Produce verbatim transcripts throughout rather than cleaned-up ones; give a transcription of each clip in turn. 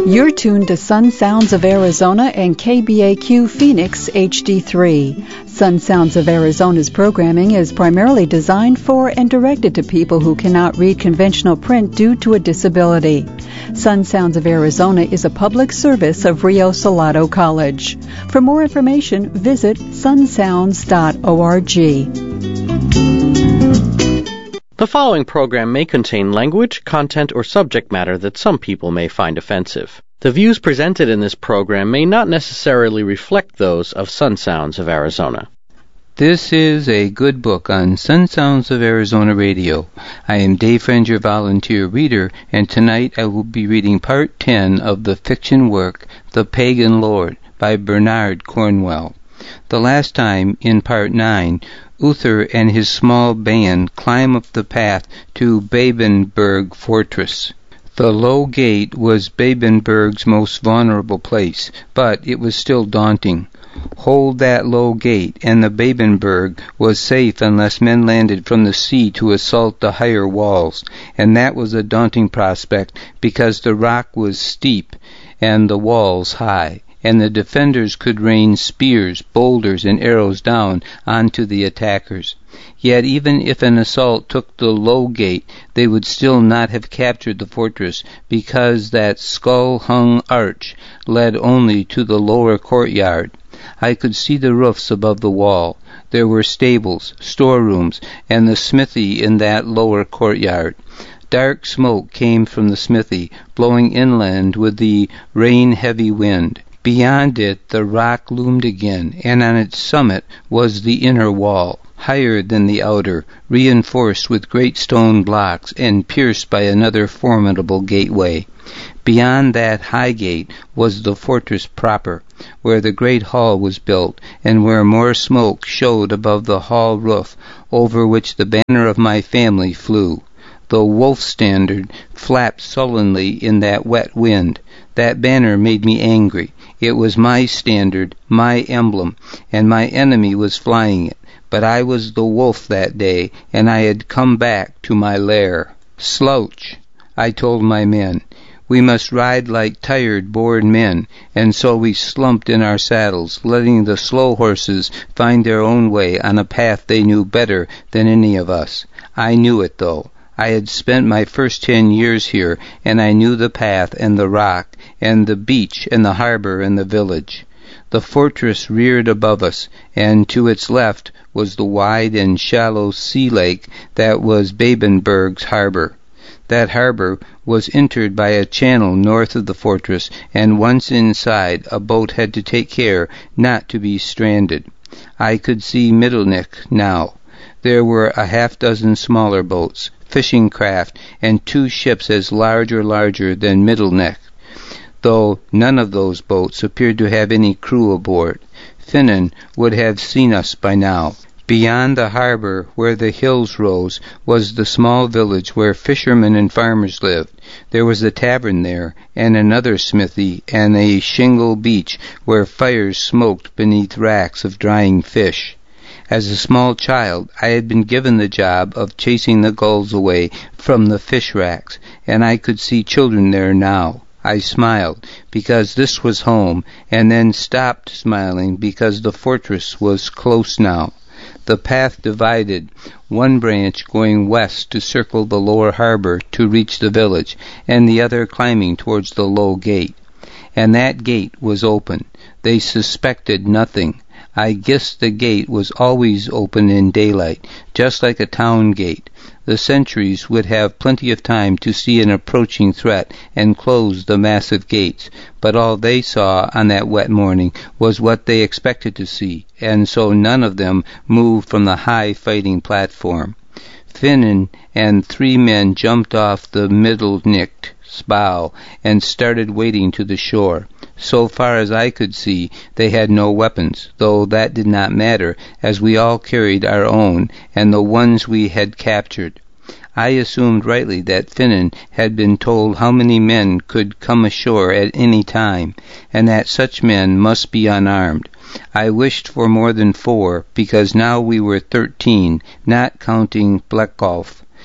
You're tuned to Sun Sounds of Arizona and K B A Q Phoenix H D three. Sun Sounds of Arizona's programming is primarily designed for and directed to people who cannot read conventional print due to a disability. Sun Sounds of Arizona is a public service of Rio Salado College. For more information, visit sun sounds dot org. The following program may contain language, content, or subject matter that some people may find offensive. The views presented in this program may not necessarily reflect those of Sun Sounds of Arizona. This is a good book on Sun Sounds of Arizona Radio. I am Dave Friend, your volunteer reader, and tonight I will be reading Part ten of the fiction work The Pagan Lord by Bernard Cornwell. The last time, in Part nine, Uther and his small band climb up the path to Babenberg Fortress. The low gate was Babenberg's most vulnerable place, but it was still daunting. Hold that low gate, and the Babenberg was safe unless men landed from the sea to assault the higher walls, and that was a daunting prospect because the rock was steep and the walls high, and the defenders could rain spears, boulders, and arrows down onto the attackers. Yet even if an assault took the low gate, they would still not have captured the fortress, because that skull-hung arch led only to the lower courtyard. I could see the roofs above the wall. There were stables, storerooms, and the smithy in that lower courtyard. Dark smoke came from the smithy, blowing inland with the rain-heavy wind. Beyond it the rock loomed again, and on its summit was the inner wall, higher than the outer, reinforced with great stone blocks and pierced by another formidable gateway. Beyond that high gate was the fortress proper, where the great hall was built, and where more smoke showed above the hall roof, over which the banner of my family flew. The wolf standard flapped sullenly in that wet wind. That banner made me angry. It was my standard, my emblem, and my enemy was flying it. But I was the wolf that day, and I had come back to my lair. Slouch, I told my men. We must ride like tired, bored men, and so we slumped in our saddles, letting the slow horses find their own way on a path they knew better than any of us. I knew it, though. I had spent my first ten years here, and I knew the path and the rock, and the beach and the harbor and the village. The fortress reared above us, and to its left was the wide and shallow sea lake that was Babenberg's harbor. That harbor was entered by a channel north of the fortress, and once inside, a boat had to take care not to be stranded. I could see Mittelnick now. There were a half-dozen smaller boats, fishing craft, and two ships as large or larger than Mittelnick, though none of those boats appeared to have any crew aboard. Finnen would have seen us by now. Beyond the harbor, where the hills rose, was the small village where fishermen and farmers lived. There was a tavern there, and another smithy, and a shingle beach where fires smoked beneath racks of drying fish. As a small child, I had been given the job of chasing the gulls away from the fish racks, and I could see children there now. I smiled, because this was home, and then stopped smiling because the fortress was close now. The path divided, one branch going west to circle the lower harbor to reach the village, and the other climbing towards the low gate. And that gate was open. They suspected nothing. I guessed the gate was always open in daylight, just like a town gate. The sentries would have plenty of time to see an approaching threat and close the massive gates, but all they saw on that wet morning was what they expected to see, and so none of them moved from the high fighting platform. Finnen and three men jumped off the Mittelnick's bow and started wading to the shore. So far as I could see, they had no weapons, though that did not matter, as we all carried our own, and the ones we had captured. I assumed rightly that Finnen had been told how many men could come ashore at any time, and that such men must be unarmed. I wished for more than four, because now we were thirteen, not counting Bleckhoff.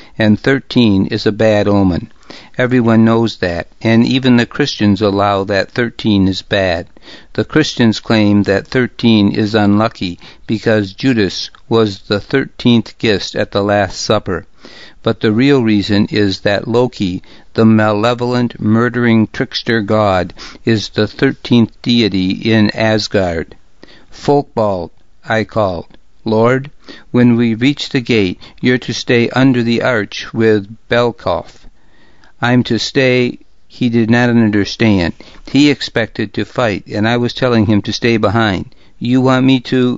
and thirteen is a bad omen. Everyone knows that, and even the Christians allow that thirteen is bad. The Christians claim that thirteen is unlucky because Judas was the thirteenth guest at the Last Supper. But the real reason is that Loki, the malevolent, murdering trickster god, is the thirteenth deity in Asgard. Folkbald, I called. Lord, when we reach the gate, you're to stay under the arch with Belkoff. I'm to stay. He did not understand. He expected to fight, and I was telling him to stay behind. You want me to...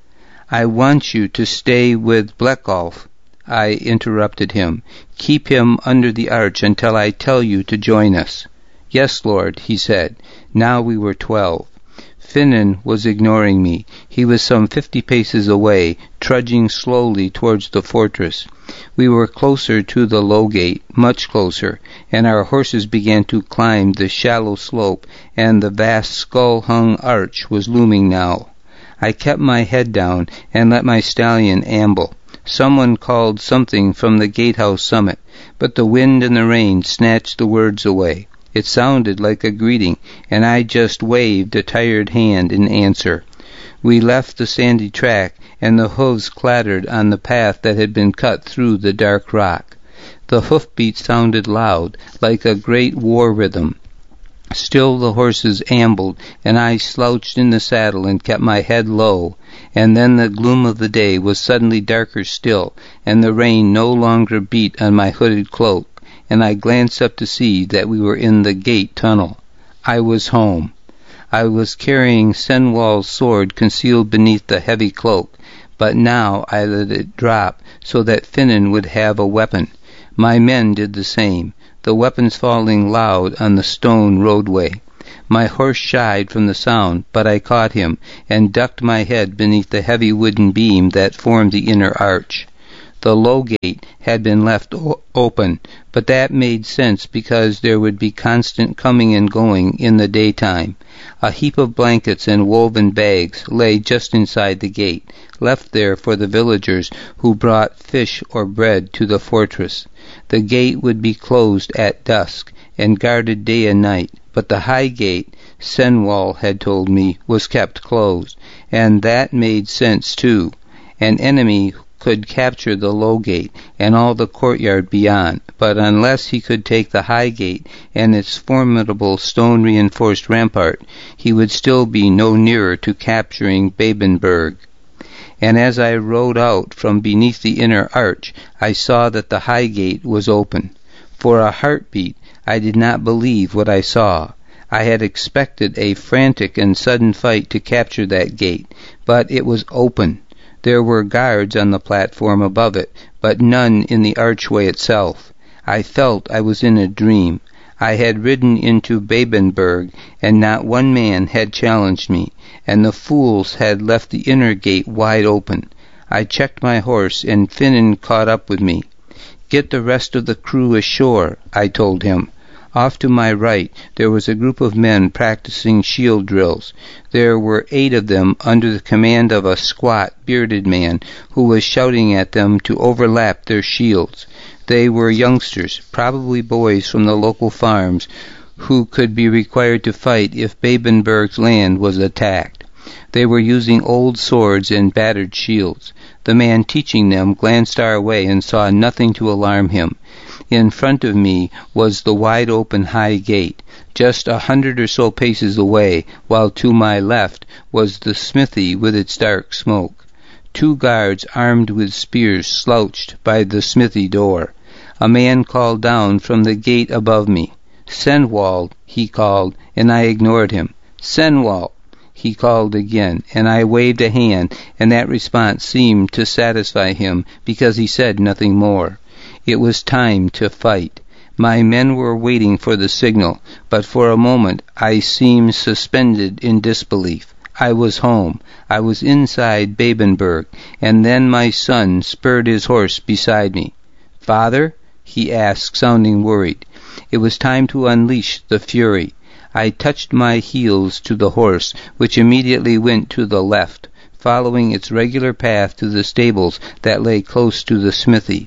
I want you to stay with Blekhoff. I interrupted him. Keep him under the arch until I tell you to join us. Yes, Lord, he said. Now we were twelve. Finan was ignoring me. He was some fifty paces away, trudging slowly towards the fortress. We were closer to the low gate, much closer, and our horses began to climb the shallow slope, and the vast skull-hung arch was looming now. I kept my head down and let my stallion amble. Someone called something from the gatehouse summit, but the wind and the rain snatched the words away. It sounded like a greeting, and I just waved a tired hand in answer. We left the sandy track, and the hooves clattered on the path that had been cut through the dark rock. The hoofbeats sounded loud, like a great war rhythm. Still the horses ambled, and I slouched in the saddle and kept my head low. And then the gloom of the day was suddenly darker still, and the rain no longer beat on my hooded cloak, and I glanced up to see that we were in the gate tunnel. I was home. I was carrying Senwal's sword concealed beneath the heavy cloak, but now I let it drop so that Finan would have a weapon. My men did the same, the weapons falling loud on the stone roadway. My horse shied from the sound, but I caught him, and ducked my head beneath the heavy wooden beam that formed the inner arch. The low gate had been left o- open, but that made sense because there would be constant coming and going in the daytime. A heap of blankets and woven bags lay just inside the gate, left there for the villagers who brought fish or bread to the fortress. The gate would be closed at dusk and guarded day and night, but the high gate, Senwal had told me, was kept closed, and that made sense too. An enemy could capture the low gate and all the courtyard beyond, but unless he could take the high gate and its formidable stone-reinforced rampart, he would still be no nearer to capturing Babenberg. And as I rode out from beneath the inner arch, I saw that the high gate was open. For a heartbeat, I did not believe what I saw. I had expected a frantic and sudden fight to capture that gate, but it was open. There were guards on the platform above it, but none in the archway itself. I felt I was in a dream. I had ridden into Babenberg, and not one man had challenged me, and the fools had left the inner gate wide open. I checked my horse, and Finan caught up with me. Get the rest of the crew ashore, I told him. Off to my right, there was a group of men practicing shield drills. There were eight of them under the command of a squat, bearded man who was shouting at them to overlap their shields. They were youngsters, probably boys from the local farms, who could be required to fight if Babenberg's land was attacked. They were using old swords and battered shields. The man teaching them glanced our way and saw nothing to alarm him. In front of me was the wide-open high gate, just a hundred or so paces away, while to my left was the smithy with its dark smoke. Two guards armed with spears slouched by the smithy door. A man called down from the gate above me. Senwal, he called, and I ignored him. Senwal, he called again, and I waved a hand, and that response seemed to satisfy him because he said nothing more. It was time to fight. My men were waiting for the signal, but for a moment I seemed suspended in disbelief. I was home. I was inside Babenberg, and then my son spurred his horse beside me. "Father?" he asked, sounding worried. It was time to unleash the fury. I touched my heels to the horse, which immediately went to the left, following its regular path to the stables that lay close to the smithy.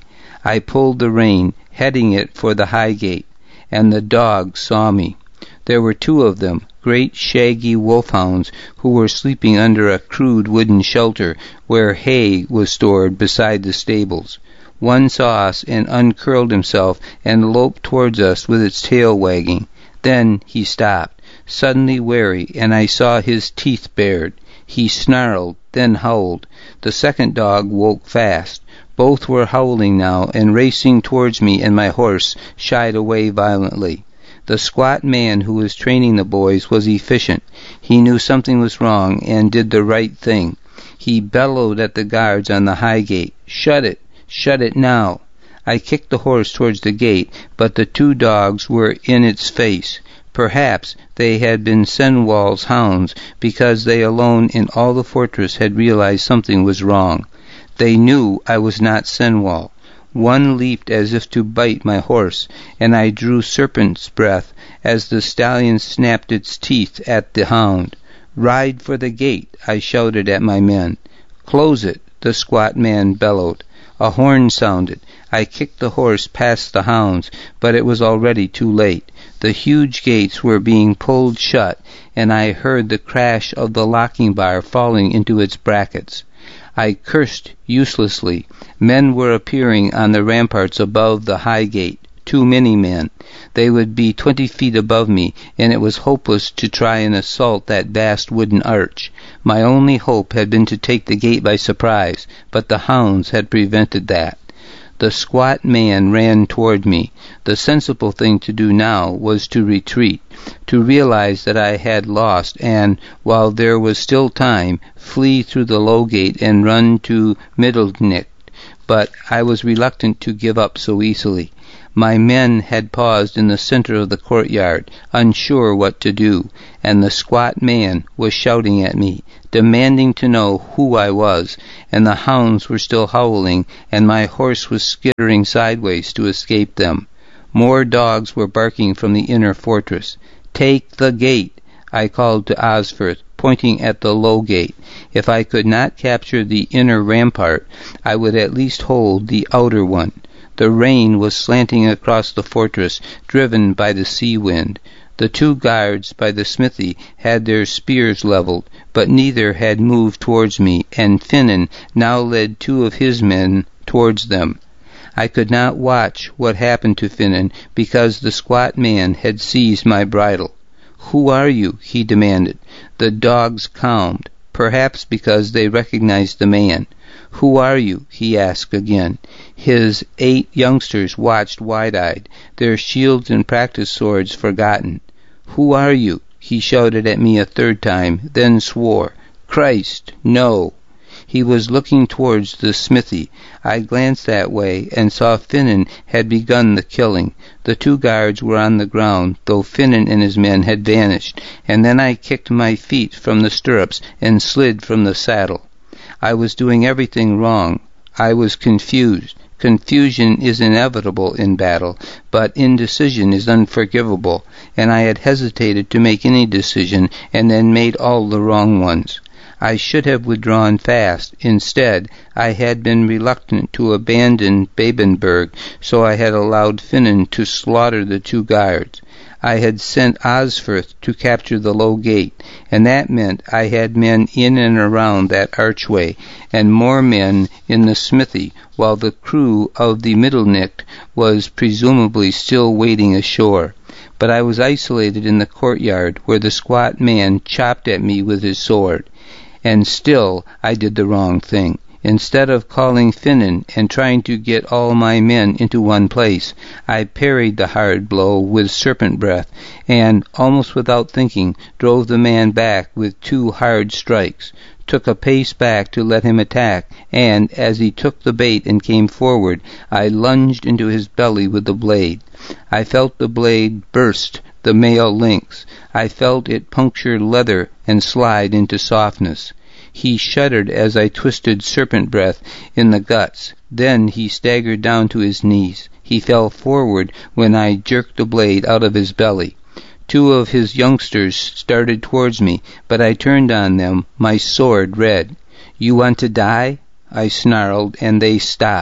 I pulled the rein, heading it for the high gate, and the dogs saw me. There were two of them, great shaggy wolfhounds, who were sleeping under a crude wooden shelter where hay was stored beside the stables. One saw us and uncurled himself and loped towards us with its tail wagging. Then he stopped, suddenly wary, and I saw his teeth bared. He snarled, then howled. The second dog woke fast. Both were howling now and racing towards me, and my horse shied away violently. The squat man who was training the boys was efficient. He knew something was wrong and did the right thing. He bellowed at the guards on the high gate, "Shut it! Shut it now!" I kicked the horse towards the gate, but the two dogs were in its face. Perhaps they had been Senwal's hounds, because they alone in all the fortress had realized something was wrong. They knew I was not Senwal. One leaped as if to bite my horse, and I drew serpent's breath as the stallion snapped its teeth at the hound. "Ride for the gate," I shouted at my men. "Close it," the squat man bellowed. A horn sounded. I kicked the horse past the hounds, but it was already too late. The huge gates were being pulled shut, and I heard the crash of the locking bar falling into its brackets. I cursed uselessly. Men were appearing on the ramparts above the high gate. Too many men. They would be twenty feet above me, and it was hopeless to try and assault that vast wooden arch. My only hope had been to take the gate by surprise, but the hounds had prevented that. The squat man ran toward me. The sensible thing to do now was to retreat, to realize that I had lost, and, while there was still time, flee through the low gate and run to Mittelknecht. But I was reluctant to give up so easily. My men had paused in the center of the courtyard, unsure what to do, and the squat man was shouting at me, demanding to know who I was, and the hounds were still howling, and my horse was skittering sideways to escape them. More dogs were barking from the inner fortress. "Take the gate," I called to Osferth, pointing at the low gate. If I could not capture the inner rampart, I would at least hold the outer one. The rain was slanting across the fortress, driven by the sea wind. The two guards by the smithy had their spears leveled, but neither had moved towards me, and Finan now led two of his men towards them. I could not watch what happened to Finan, because the squat man had seized my bridle. "Who are you?" he demanded. The dogs calmed, perhaps because they recognized the man. "Who are you?" he asked again. His eight youngsters watched wide-eyed, their shields and practice swords forgotten. "Who are you?" he shouted at me a third time, then swore. "Christ, no!" He was looking towards the smithy. I glanced that way and saw Finan had begun the killing. The two guards were on the ground, though Finan and his men had vanished, and then I kicked my feet from the stirrups and slid from the saddle. I was doing everything wrong. I was confused. Confusion is inevitable in battle, but indecision is unforgivable, and I had hesitated to make any decision and then made all the wrong ones. I should have withdrawn fast. Instead, I had been reluctant to abandon Babenberg, so I had allowed Finan to slaughter the two guards. I had sent Osferth to capture the low gate, and that meant I had men in and around that archway, and more men in the smithy, while the crew of the Mittelknecht was presumably still waiting ashore. But I was isolated in the courtyard, where the squat man chopped at me with his sword. And still I did the wrong thing. Instead of calling Finan and trying to get all my men into one place, I parried the hard blow with serpent breath, and, almost without thinking, drove the man back with two hard strikes, took a pace back to let him attack, and, as he took the bait and came forward, I lunged into his belly with the blade. I felt the blade burst the mail links. I felt it puncture leather and slide into softness. He shuddered as I twisted serpent breath in the guts. Then he staggered down to his knees. He fell forward when I jerked the blade out of his belly. Two of his youngsters started towards me, but I turned on them, my sword red. "You want to die?" I snarled, and they stopped.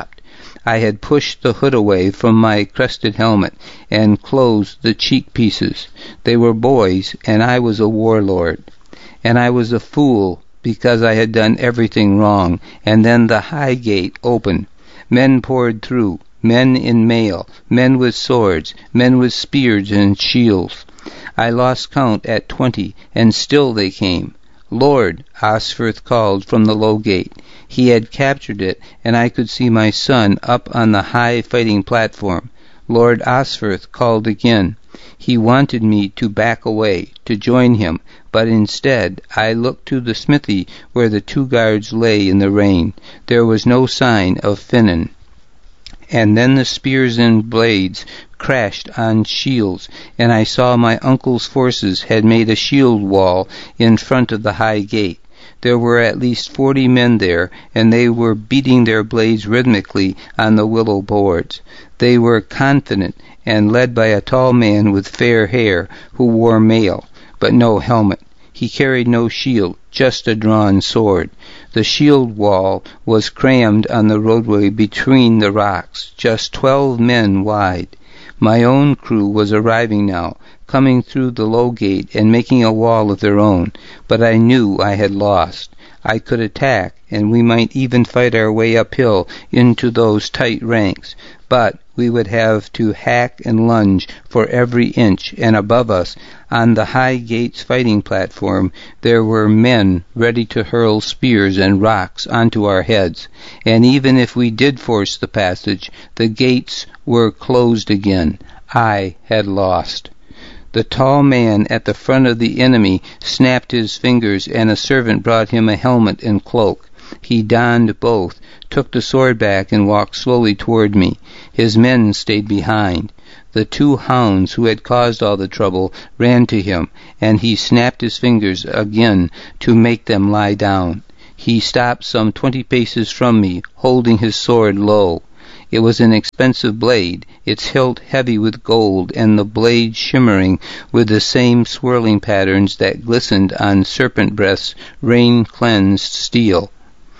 I had pushed the hood away from my crested helmet and closed the cheek pieces. They were boys, and I was a warlord. And I was a fool, because I had done everything wrong. And then the high gate opened. Men poured through, men in mail, men with swords, men with spears and shields. I lost count at twenty, and still they came. Lord, Osferth called from the low gate. He had captured it, and I could see my son up on the high fighting platform. Lord Osferth called again. He wanted me to back away, to join him, but instead I looked to the smithy where the two guards lay in the rain. There was no sign of Finan. And then the spears and blades crashed on shields, and I saw my uncle's forces had made a shield wall in front of the high gate. There were at least forty men there, and they were beating their blades rhythmically on the willow boards. They were confident, and led by a tall man with fair hair, who wore mail, but no helmet. He carried no shield, just a drawn sword. The shield wall was crammed on the roadway between the rocks, just twelve men wide. My own crew was arriving now, coming through the low gate and making a wall of their own, but I knew I had lost. I could attack, and we might even fight our way uphill into those tight ranks, but we would have to hack and lunge for every inch, and above us, on the high gate's fighting platform, there were men ready to hurl spears and rocks onto our heads, and even if we did force the passage, the gates were closed again. I had lost. The tall man at the front of the enemy snapped his fingers, and a servant brought him a helmet and cloak. He donned both, took the sword back, and walked slowly toward me. His men stayed behind. The two hounds who had caused all the trouble ran to him, and he snapped his fingers again to make them lie down. He stopped some twenty paces from me, holding his sword low. It was an expensive blade, its hilt heavy with gold, and the blade shimmering with the same swirling patterns that glistened on serpent breast's rain-cleansed steel.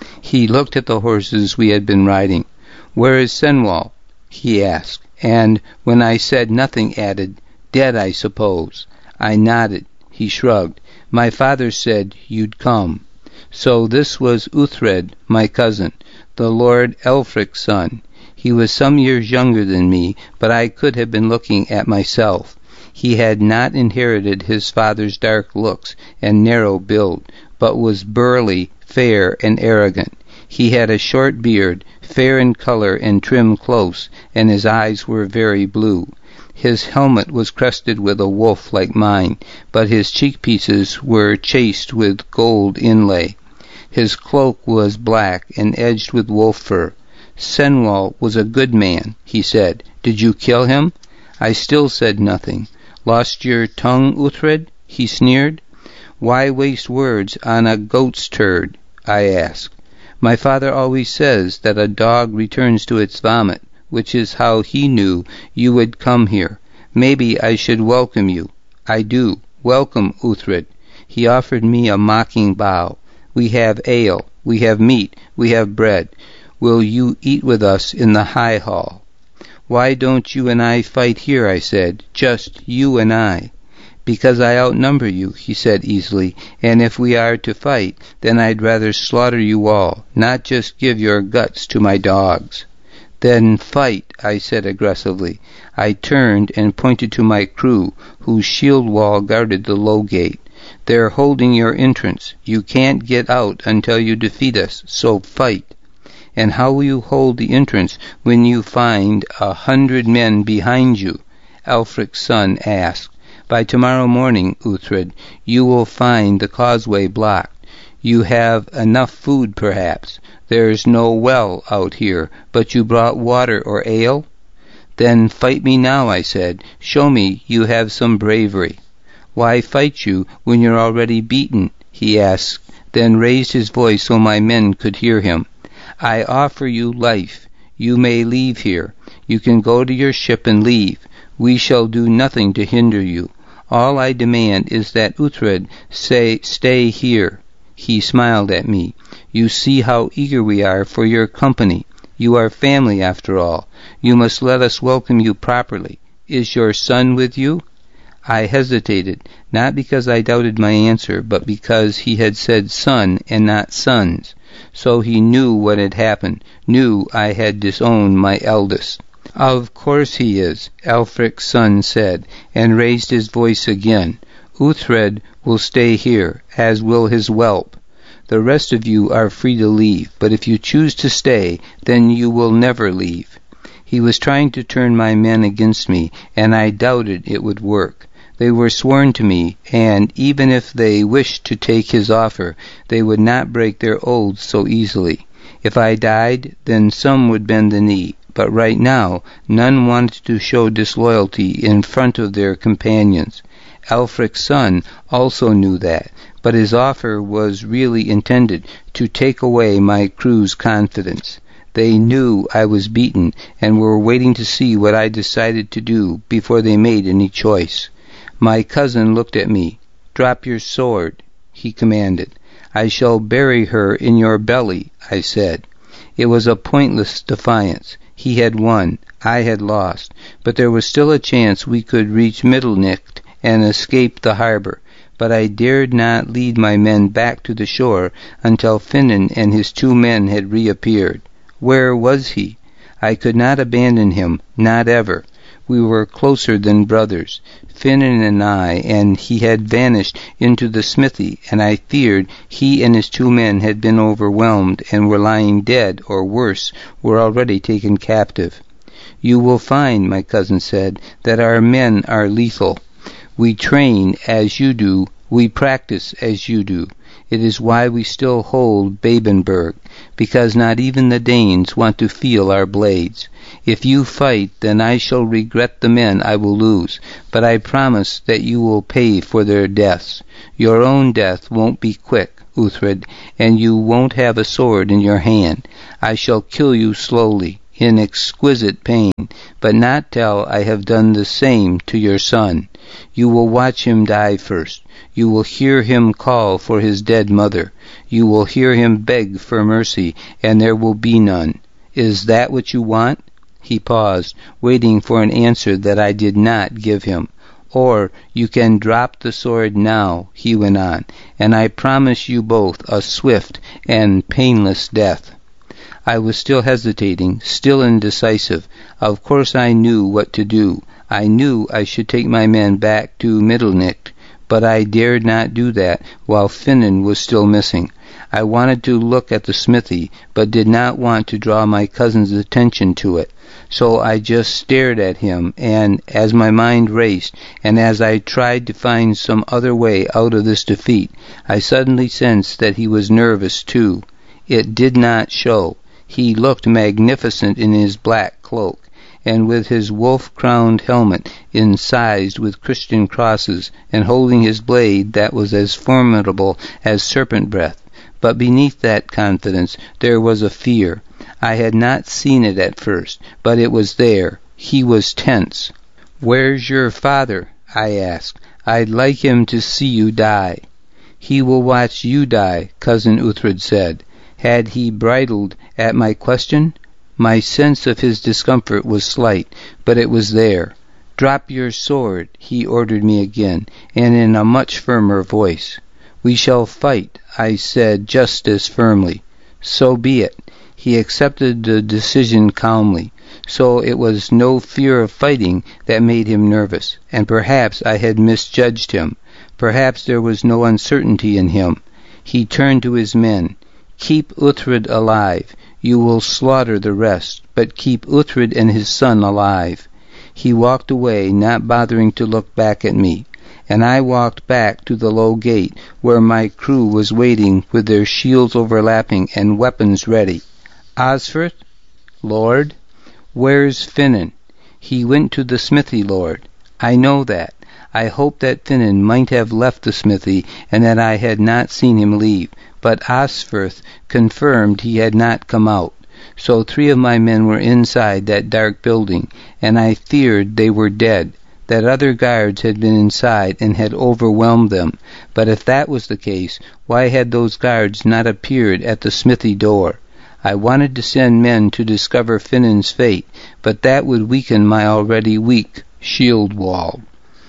He looked at the horses we had been riding. "Where is Senwal?" he asked, and when I said nothing, added, "Dead, I suppose." I nodded. He shrugged. "My father said you'd come." So this was Uthred, my cousin, the Lord Elfric's son. He was some years younger than me, but I could have been looking at myself. He had not inherited his father's dark looks and narrow build, but was burly, fair, and arrogant. He had a short beard, fair in color and trimmed close, and his eyes were very blue. His helmet was crested with a wolf like mine, but his cheek-pieces were chased with gold inlay. His cloak was black and edged with wolf fur. "Senwal was a good man," he said. "Did you kill him?" I still said nothing. "Lost your tongue, Uthred?" he sneered. "Why waste words on a goat's turd?" I asked. "My father always says that a dog returns to its vomit, which is how he knew you would come here. Maybe I should welcome you." "I do. Welcome, Uthred." He offered me a mocking bow. "We have ale, we have meat, we have bread. Will you eat with us in the high hall?" "Why don't you and I fight here?" I said. "Just you and I." "Because I outnumber you," he said easily, "and if we are to fight, then I'd rather slaughter you all, not just give your guts to my dogs." "Then fight," I said aggressively. I turned and pointed to my crew, whose shield wall guarded the low gate. "They're holding your entrance. You can't get out until you defeat us, so fight." "And how will you hold the entrance when you find a hundred men behind you?" Elfric's son asked. "By tomorrow morning, Uthred, you will find the causeway blocked. You have enough food, perhaps. There's no well out here, but you brought water or ale?" "Then fight me now," I said. "Show me you have some bravery." "Why fight you when you're already beaten?" he asked, then raised his voice so my men could hear him. "I offer you life. You may leave here. You can go to your ship and leave. We shall do nothing to hinder you. All I demand is that Uthred say, stay here." He smiled at me. "You see how eager we are for your company. You are family, after all. You must let us welcome you properly. Is your son with you?" I hesitated, not because I doubted my answer, but because he had said son and not sons. So he knew what had happened, knew I had disowned my eldest. "Of course he is," Ælfric's son said, and raised his voice again. "Uhtred will stay here, as will his whelp. The rest of you are free to leave, but if you choose to stay, then you will never leave." He was trying to turn my men against me, and I doubted it would work. They were sworn to me, and even if they wished to take his offer, they would not break their oaths so easily. If I died, then some would bend the knee, but right now none wanted to show disloyalty in front of their companions. Ælfric's son also knew that, but his offer was really intended to take away my crew's confidence. They knew I was beaten and were waiting to see what I decided to do before they made any choice. My cousin looked at me. "Drop your sword," he commanded. "I shall bury her in your belly," I said. It was a pointless defiance. He had won, I had lost, but there was still a chance we could reach Mittelnicht and escape the harbor. But I dared not lead my men back to the shore until Finan and his two men had reappeared. Where was he? I could not abandon him, not ever. We were closer than brothers, Finan and I, and he had vanished into the smithy, and I feared he and his two men had been overwhelmed and were lying dead, or worse, were already taken captive. "You will find," my cousin said, "that our men are lethal. We train as you do, we practice as you do. It is why we still hold Babenberg, because not even the Danes want to feel our blades. If you fight, then I shall regret the men I will lose, but I promise that you will pay for their deaths. Your own death won't be quick, Uhtred, and you won't have a sword in your hand. I shall kill you slowly, in exquisite pain, but not till I have done the same to your son. You will watch him die first. You will hear him call for his dead mother. You will hear him beg for mercy, and there will be none. Is that what you want?" He paused, waiting for an answer that I did not give him. "Or you can drop the sword now," he went on, "and I promise you both a swift and painless death." I was still hesitating, still indecisive. Of course I knew what to do. I knew I should take my men back to Mittelnicht, but I dared not do that while Finan was still missing. I wanted to look at the smithy, but did not want to draw my cousin's attention to it. So I just stared at him, and as my mind raced, and as I tried to find some other way out of this defeat, I suddenly sensed that he was nervous too. It did not show. He looked magnificent in his black cloak, and with his wolf-crowned helmet incised with Christian crosses, and holding his blade that was as formidable as serpent breath. But beneath that confidence there was a fear. I had not seen it at first, but it was there. He was tense. "Where's your father?" I asked. "I'd like him to see you die." "He will watch you die," Cousin Uhtred said. Had he bridled at my question? My sense of his discomfort was slight, but it was there. "Drop your sword," he ordered me again, and in a much firmer voice. "We shall fight," I said just as firmly. "So be it." He accepted the decision calmly. So it was no fear of fighting that made him nervous, and perhaps I had misjudged him. Perhaps there was no uncertainty in him. He turned to his men. "Keep Uhtred alive. You will slaughter the rest, but keep Uhtred and his son alive." He walked away, not bothering to look back at me, and I walked back to the low gate where my crew was waiting with their shields overlapping and weapons ready. "Osferth?" "Lord?" "Where's Finan?" "He went to the smithy, Lord." "I know that. I hoped that Finan might have left the smithy and that I had not seen him leave, but Osferth confirmed he had not come out. So three of my men were inside that dark building, and I feared they were dead, that other guards had been inside and had overwhelmed them. But if that was the case, why had those guards not appeared at the smithy door? I wanted to send men to discover Finnan's fate, but that would weaken my already weak shield wall.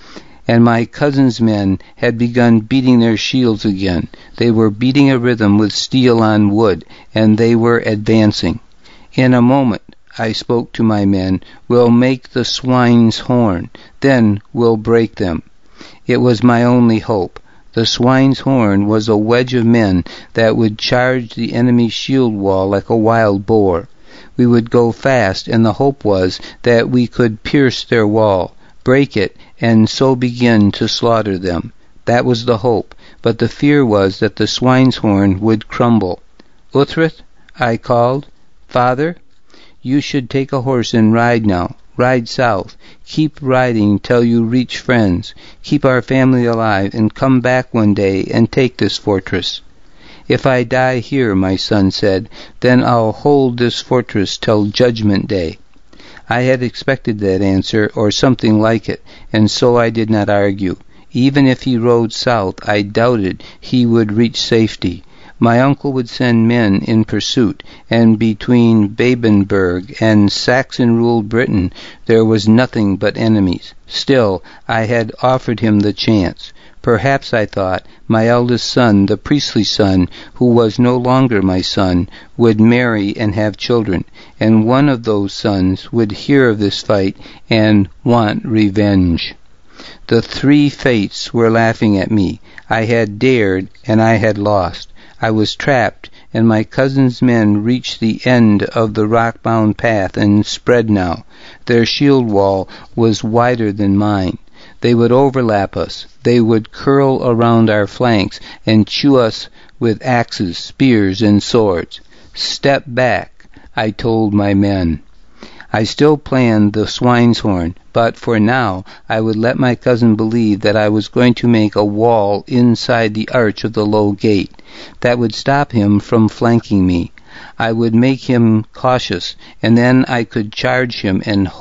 And my cousin's men had begun beating their shields again. They were beating a rhythm with steel on wood, and they were advancing. In a moment, I spoke to my men, "We'll make the swine's horn, then we'll break them." It was my only hope. The swine's horn was a wedge of men that would charge the enemy's shield wall like a wild boar. We would go fast, and the hope was that we could pierce their wall, break it, and so begin to slaughter them. That was the hope, but the fear was that the swine's horn would crumble. "Uhtred," I called. "Father, you should take a horse and ride now. Ride south. Keep riding till you reach friends. Keep our family alive, and come back one day and take this fortress." "If I die here," my son said, "then I'll hold this fortress till Judgment Day." I had expected that answer, or something like it, and so I did not argue. Even if he rode south, I doubted he would reach safety. My uncle would send men in pursuit, and between Babenberg and Saxon-ruled Britain there was nothing but enemies. Still, I had offered him the chance. Perhaps, I thought, my eldest son, the priestly son, who was no longer my son, would marry and have children, and one of those sons would hear of this fight and want revenge. The three fates were laughing at me. I had dared, and I had lost. I was trapped, and my cousin's men reached the end of the rock-bound path and spread now. Their shield wall was wider than mine. They would overlap us. They would curl around our flanks and chew us with axes, spears, and swords. "Step back," I told my men. I still planned the swine's horn, but for now I would let my cousin believe that I was going to make a wall inside the arch of the low gate. That would stop him from flanking me. I would make him cautious, and then I could charge him and